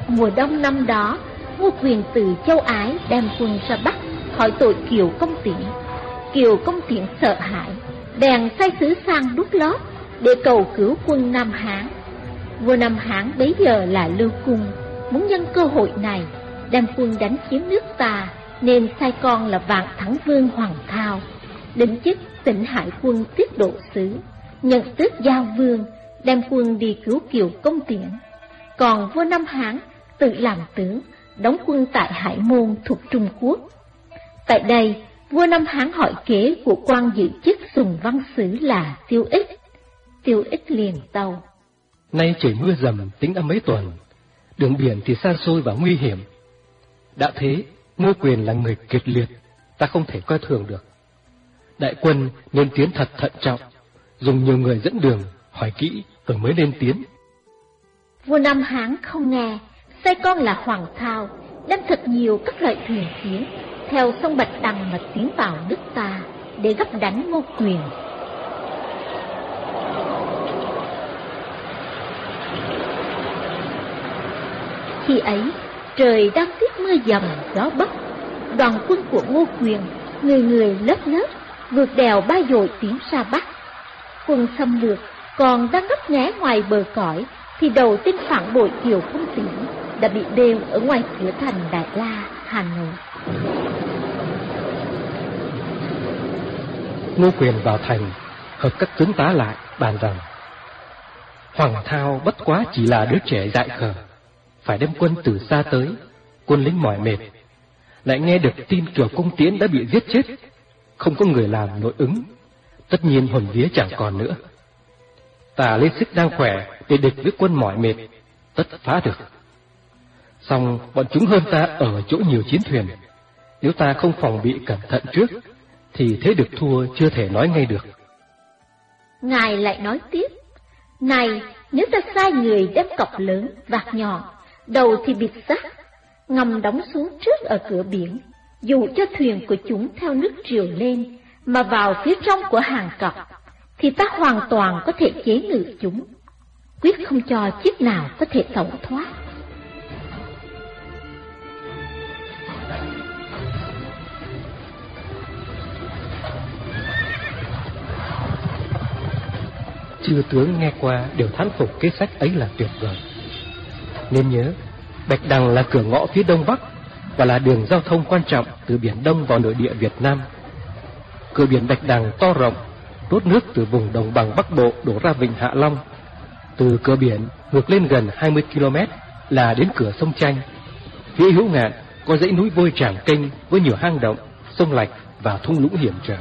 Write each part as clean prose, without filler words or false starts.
Mùa đông năm đó, Ngô Quyền từ Châu Ái đem quân ra Bắc hỏi tội Kiều Công Tiễn. Kiều Công Tiễn sợ hãi, bèn sai sứ sang đút lót để cầu cứu quân Nam Hán. Vua Nam Hán bấy giờ là Lưu Cung, muốn nhân cơ hội này đem quân đánh chiếm nước ta, nên sai con là Vạn Thắng Vương Hoàng Thao đến chức Tịnh Hải quân tiết độ sứ, nhận tước Giao Vương, đem quân đi cứu Kiều Công Tiễn. Còn vua Nam Hán tự làm tướng, đóng quân tại Hải Môn thuộc Trung Quốc. Tại đây, vua Nam Hán hỏi kế của quan giữ chức Sùng Văn Sứ là Tiêu Ích. Tiêu Ích liền tâu: Nay trời mưa dầm tính âm mấy tuần, đường biển thì xa xôi và nguy hiểm. Đã thế, Ngô Quyền là người kiệt liệt, ta không thể coi thường được. Đại quân nên tiến thật thận trọng, dùng nhiều người dẫn đường, hỏi kỹ rồi mới lên tiến. Vua Nam Hán không nghe, sai con là Hoàng Thao đem thật nhiều các loại thuyền chiến theo sông Bạch Đằng mà tiến vào nước ta để gấp đánh Ngô Quyền. Khi ấy, trời đang tiết mưa dầm, gió bấc. Đoàn quân của Ngô Quyền, người người lớp lớp, vượt đèo Ba Dội tiến ra Bắc. Quân xâm lược còn đang ngấp nghé ngoài bờ cõi, thì đầu tên phản bội Kiều Công Tiễn đã bị đeo ở ngoài cửa thành Đại La, Hà Nội. Ngô Quyền vào thành, hợp các tướng tá lại, bàn rằng: Hoàng Thao bất quá chỉ là đứa trẻ dại khờ, phải đem quân từ xa tới, quân lính mỏi mệt, lại nghe được tin Kiều Công Tiễn đã bị giết chết, không có người làm nội ứng, tất nhiên hồn vía chẳng còn nữa. Ta lên sức đang khỏe để địch với quân mỏi mệt, tất phá được. Song bọn chúng hơn ta ở chỗ nhiều chiến thuyền, nếu ta không phòng bị cẩn thận trước, thì thế được thua chưa thể nói ngay được. Ngài lại nói tiếp: Này, nếu ta sai người đem cọc lớn, vạt nhọn, đầu thì bịt sắt, ngầm đóng xuống trước ở cửa biển, dù cho thuyền của chúng theo nước triều lên mà vào phía trong của hàng cọc, thì ta hoàn toàn có thể chế ngự chúng, quyết không cho chiếc nào có thể tẩu thoát. Chư tướng nghe qua đều thán phục kế sách ấy là tuyệt vời. Nên nhớ, Bạch Đằng là cửa ngõ phía đông bắc và là đường giao thông quan trọng từ Biển Đông vào nội địa Việt Nam. Cửa biển Bạch Đằng to rộng, đốt nước từ vùng đồng bằng Bắc Bộ đổ ra vịnh Hạ Long. Từ cửa biển ngược lên gần 20 km là đến cửa sông Chanh. Phía hữu ngạn có dãy núi vôi tràng kênh với nhiều hang động, sông lạch và thung lũng hiểm trở.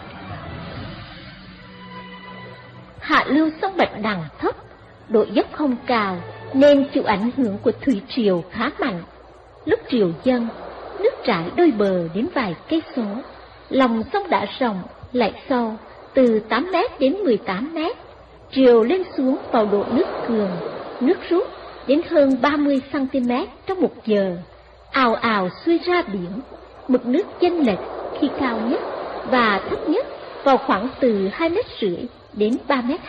Hạ lưu sông Bạch Đằng thấp, độ dốc không cao, nên chịu ảnh hưởng của thủy triều khá mạnh. Lúc triều dâng, nước trải đôi bờ đến vài cây số, lòng sông đã rộng lại sâu, từ 8 mét đến 18 mét. Triều lên xuống vào độ nước cường, nước rút đến hơn 30 cm trong 1 giờ, ào ào xuôi ra biển. Mực nước chênh lệch khi cao nhất và thấp nhất vào khoảng từ 2,5 mét đến 3,2 mét.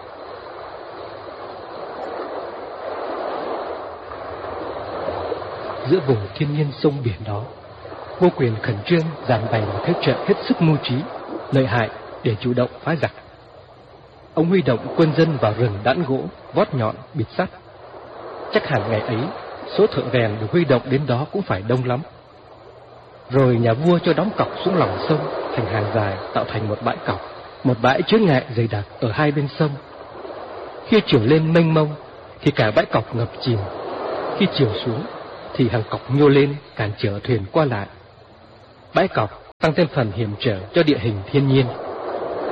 Giữa vùng thiên nhiên sông biển đó, Ngô Quyền khẩn trương dàn bày một thế trận hết sức mưu trí, lợi hại để chủ động phá giặc. Ông huy động quân dân vào rừng đãn gỗ, vót nhọn, bịt sắt. Chắc hẳn ngày ấy, số thợ rèn được huy động đến đó cũng phải đông lắm. Rồi nhà vua cho đóng cọc xuống lòng sông thành hàng dài, tạo thành một bãi cọc, một bãi chướng ngại dày đặc ở hai bên sông. Khi chiều lên mênh mông thì cả bãi cọc ngập chìm, khi chiều xuống thì hàng cọc nhô lên cản trở thuyền qua lại. Bãi cọc tăng thêm phần hiểm trở cho địa hình thiên nhiên.